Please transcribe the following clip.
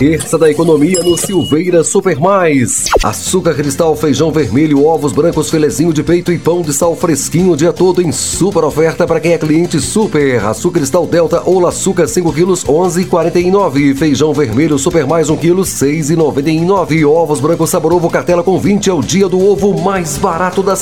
Terça da economia no Silveira Super Mais. Açúcar cristal, feijão vermelho, ovos brancos, filezinho de peito e pão de sal fresquinho o dia todo em super oferta para quem é cliente Super. Açúcar cristal Delta ou Açúcar 5 quilos, 11,49. Feijão vermelho Super Mais 1 quilo, 6,99. Ovos brancos sabor ovo cartela com 20 é o dia do ovo mais barato da